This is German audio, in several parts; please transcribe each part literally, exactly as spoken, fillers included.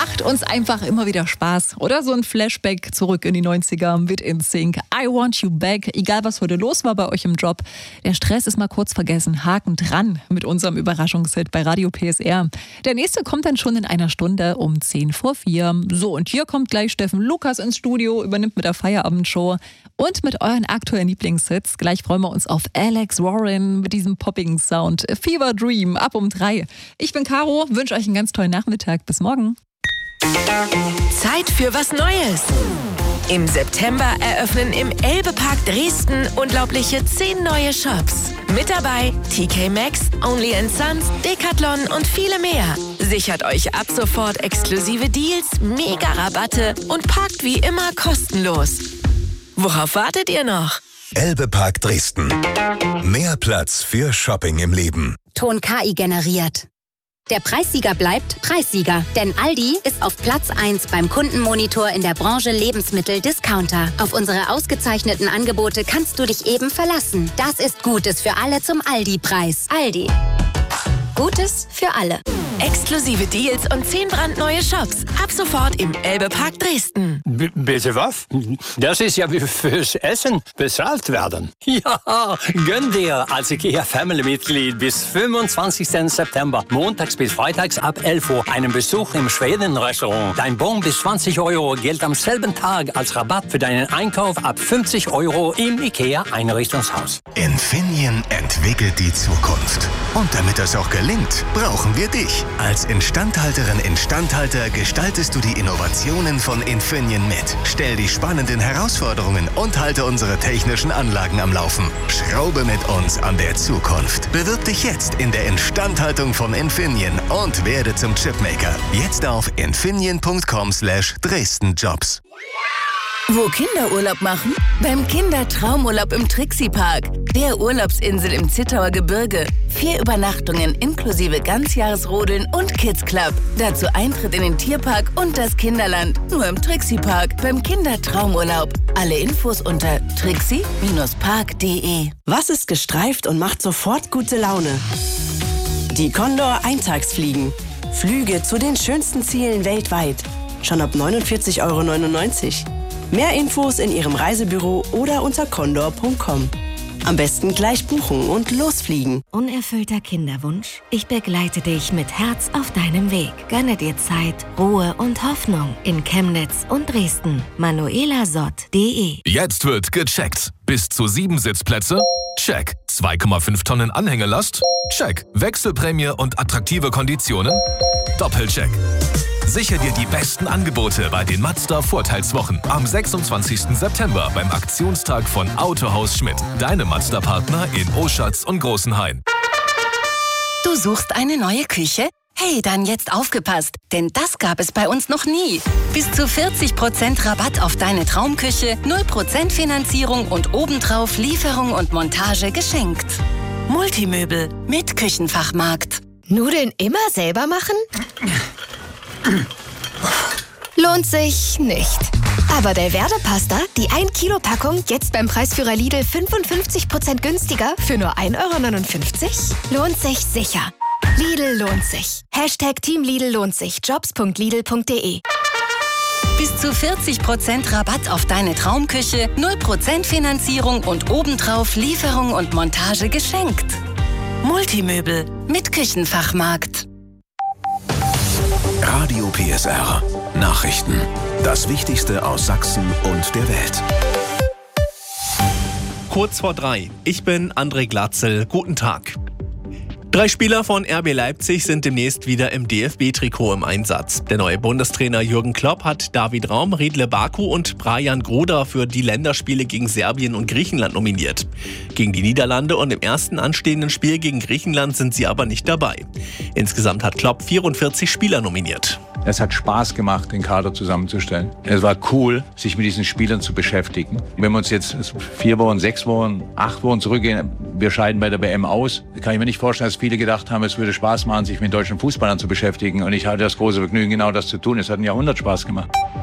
macht uns einfach immer wieder Spaß. Oder so ein Flashback zurück in die neunziger mit N Sync. I Want You Back. Egal, was heute los war bei euch im Job. Der Stress ist mal kurz vergessen. Haken dran mit unserem Überraschungshit bei Radio P S R. Der nächste kommt dann schon in einer Stunde um zehn vor vier. So, und hier kommt gleich Steffen Lukas ins Studio, übernimmt mit der Feierabendshow und mit euren aktuellen Lieblingshits. Gleich freuen wir uns auf Alex Warren mit diesem poppigen Sound. Fever Dream ab um drei. Ich bin Caro, wünsche euch einen ganz tollen Nachmittag. Bis morgen. Zeit für was Neues. Im September eröffnen im Elbe-Park Dresden unglaubliche zehn neue Shops. Mit dabei T K Maxx, Only and Sons, Decathlon und viele mehr. Sichert euch ab sofort exklusive Deals, Mega-Rabatte und parkt wie immer kostenlos. Worauf wartet ihr noch? Elbe-Park Dresden. Mehr Platz für Shopping im Leben. Ton K I generiert. Der Preissieger bleibt Preissieger, denn Aldi ist auf Platz eins beim Kundenmonitor in der Branche Lebensmittel-Discounter. Auf unsere ausgezeichneten Angebote kannst du dich eben verlassen. Das ist Gutes für alle zum Aldi-Preis. Aldi. Gutes für alle. Exklusive Deals und zehn brandneue Shops. Ab sofort im Elbe-Park Dresden. B- bitte was? Das ist ja wie fürs Essen bezahlt werden. Ja, gönn dir als IKEA-Family-Mitglied bis fünfundzwanzigsten September, montags bis freitags ab elf Uhr, einen Besuch im Schweden-Restaurant. Dein Bon bis zwanzig Euro gilt am selben Tag als Rabatt für deinen Einkauf ab fünfzig Euro im IKEA-Einrichtungshaus. Infineon entwickelt die Zukunft. Und damit das auch gelingt, brauchen wir dich. Als Instandhalterin, Instandhalter gestaltest du die Innovationen von Infineon mit. Stell die spannenden Herausforderungen und halte unsere technischen Anlagen am Laufen. Schraube mit uns an der Zukunft. Bewirb dich jetzt in der Instandhaltung von Infineon und werde zum Chipmaker. Jetzt auf infineon punkt com slash Dresden Jobs. Wo Kinder Urlaub machen? Beim Kindertraumurlaub im Trixie-Park. Der Urlaubsinsel im Zittauer Gebirge. Vier Übernachtungen inklusive Ganzjahresrodeln und Kids Club. Dazu Eintritt in den Tierpark und das Kinderland. Nur im Trixie-Park beim Kindertraumurlaub. Alle Infos unter trixie Park punkt de. Was ist gestreift und macht sofort gute Laune? Die Condor Eintagsfliegen. Flüge zu den schönsten Zielen weltweit. Schon ab neunundvierzig Euro neunundneunzig. Mehr Infos in Ihrem Reisebüro oder unter condor punkt com. Am besten gleich buchen und losfliegen. Unerfüllter Kinderwunsch? Ich begleite dich mit Herz auf deinem Weg. Gönne dir Zeit, Ruhe und Hoffnung in Chemnitz und Dresden. manuela sott punkt de. Jetzt wird gecheckt. Bis zu sieben Sitzplätze? Check. zwei Komma fünf Tonnen Anhängelast? Check. Wechselprämie und attraktive Konditionen? Doppelcheck. Sicher dir die besten Angebote bei den Mazda Vorteilswochen am sechsundzwanzigsten September beim Aktionstag von Autohaus Schmidt. Deine Mazda-Partner in Oschatz und Großenhain. Du suchst eine neue Küche? Hey, dann jetzt aufgepasst, denn das gab es bei uns noch nie. Bis zu vierzig Prozent Rabatt auf deine Traumküche, null Prozent Finanzierung und obendrauf Lieferung und Montage geschenkt. Multimöbel mit Küchenfachmarkt. Nudeln immer selber machen? Lohnt sich nicht. Aber Delverde Pasta, die ein Kilo Packung, jetzt beim Preisführer Lidl fünfundfünfzig Prozent günstiger für nur ein Euro neunundfünfzig? Lohnt sich sicher. Lidl lohnt sich. Hashtag Team Lidl lohnt sich. jobs punkt lidl punkt de. Bis zu vierzig Prozent Rabatt auf deine Traumküche, null Prozent Finanzierung und obendrauf Lieferung und Montage geschenkt. Multimöbel mit Küchenfachmarkt. Radio P S R. Nachrichten. Das Wichtigste aus Sachsen und der Welt. Kurz vor drei. Ich bin André Glatzel. Guten Tag. Drei Spieler von R B Leipzig sind demnächst wieder im D F B-Trikot im Einsatz. Der neue Bundestrainer Jürgen Klopp hat David Raum, Riedle Baku und Brajan Gruda für die Länderspiele gegen Serbien und Griechenland nominiert. Gegen die Niederlande und im ersten anstehenden Spiel gegen Griechenland sind sie aber nicht dabei. Insgesamt hat Klopp vierundvierzig Spieler nominiert. Es hat Spaß gemacht, den Kader zusammenzustellen. Es war cool, sich mit diesen Spielern zu beschäftigen. Wenn wir uns jetzt vier Wochen, sechs Wochen, acht Wochen zurückgehen, wir scheiden bei der W M aus, kann ich mir nicht vorstellen, dass viele gedacht haben, es würde Spaß machen, sich mit deutschen Fußballern zu beschäftigen. Und ich hatte das große Vergnügen, genau das zu tun. Es hat ein Jahrhundert Spaß gemacht.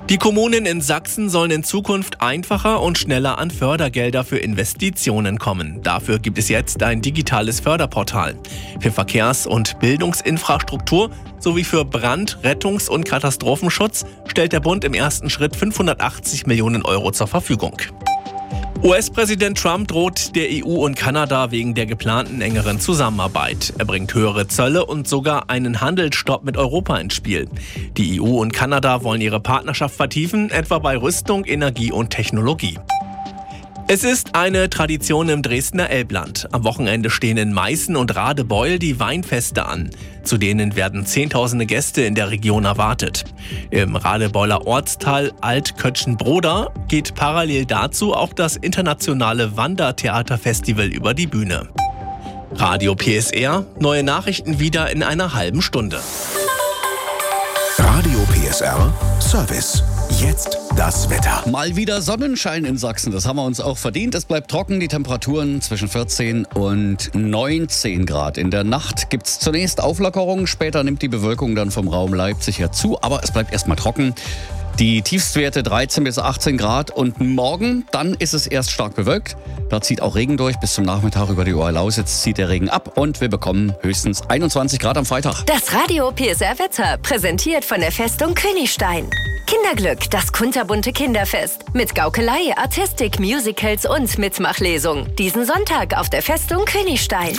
Die Kommunen in Sachsen sollen in Zukunft einfacher und schneller an Fördergelder für Investitionen kommen. Dafür gibt es jetzt ein digitales Förderportal. Für Verkehrs- und Bildungsinfrastruktur sowie für Brand-, Rettungs- und Katastrophenschutz stellt der Bund im ersten Schritt fünfhundertachtzig Millionen Euro zur Verfügung. U S-Präsident Trump droht der E U und Kanada wegen der geplanten engeren Zusammenarbeit. Er bringt höhere Zölle und sogar einen Handelsstopp mit Europa ins Spiel. Die E U und Kanada wollen ihre Partnerschaft vertiefen, etwa bei Rüstung, Energie und Technologie. Es ist eine Tradition im Dresdner Elbland. Am Wochenende stehen in Meißen und Radebeul die Weinfeste an. Zu denen werden zehntausende Gäste in der Region erwartet. Im Radebeuler Ortsteil Altkötschenbroda geht parallel dazu auch das internationale Wandertheaterfestival über die Bühne. Radio P S R, neue Nachrichten wieder in einer halben Stunde. Radio P S R Service. Jetzt das Wetter. Mal wieder Sonnenschein in Sachsen, das haben wir uns auch verdient. Es bleibt trocken, die Temperaturen zwischen vierzehn und neunzehn Grad. In der Nacht gibt es zunächst Auflockerungen, später nimmt die Bewölkung dann vom Raum Leipzig her zu, aber es bleibt erstmal trocken. Die Tiefstwerte dreizehn bis achtzehn Grad und morgen, dann ist es erst stark bewölkt. Da zieht auch Regen durch. Bis zum Nachmittag über die Oberlausitz zieht der Regen ab und wir bekommen höchstens einundzwanzig Grad am Freitag. Das Radio P S R Wetter, präsentiert von der Festung Königstein. Kinderglück, das kunterbunte Kinderfest. Mit Gaukelei, Artistik, Musicals und Mitmachlesung. Diesen Sonntag auf der Festung Königstein.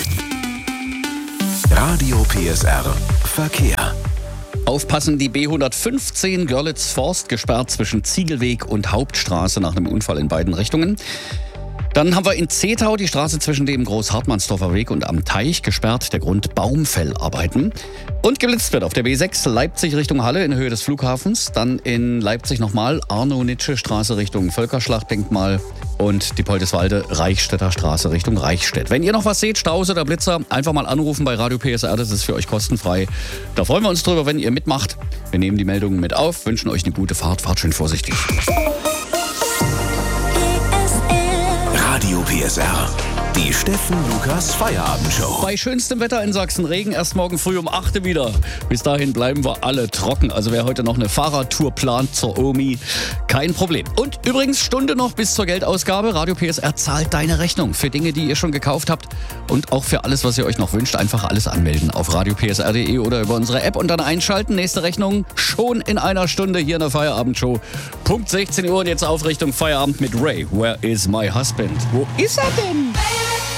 Radio P S R Verkehr. Aufpassen, die B hundertfünfzehn Görlitz-Forst gesperrt zwischen Ziegelweg und Hauptstraße nach einem Unfall in beiden Richtungen. Dann haben wir in Zetau die Straße zwischen dem Groß-Hartmannsdorfer Weg und am Teich gesperrt. Der Grund Baumfellarbeiten. Und geblitzt wird auf der B sechs Leipzig Richtung Halle in Höhe des Flughafens. Dann in Leipzig nochmal Arno-Nitsche-Straße Richtung Völkerschlachtdenkmal. Und die Poldeswalde Reichstätter Straße Richtung Reichstätt. Wenn ihr noch was seht, Staus oder Blitzer, einfach mal anrufen bei Radio P S R. Das ist für euch kostenfrei. Da freuen wir uns drüber, wenn ihr mitmacht. Wir nehmen die Meldungen mit auf, wünschen euch eine gute Fahrt. Fahrt schön vorsichtig. Radio P S R, die Steffen Lukas Feierabendshow. Bei schönstem Wetter in Sachsen Regen erst morgen früh um acht Uhr wieder. Bis dahin bleiben wir alle trocken. Also wer heute noch eine Fahrradtour plant zur Omi, kein Problem. Und übrigens Stunde noch bis zur Geldausgabe. Radio P S R zahlt deine Rechnung für Dinge, die ihr schon gekauft habt und auch für alles, was ihr euch noch wünscht. Einfach alles anmelden auf radio p s r punkt d e oder über unsere App und dann einschalten. Nächste Rechnung schon in einer Stunde hier in der Feierabendshow. Punkt sechzehn Uhr und jetzt auf Richtung Feierabend mit Ray. Where is my husband? Wo ist er denn?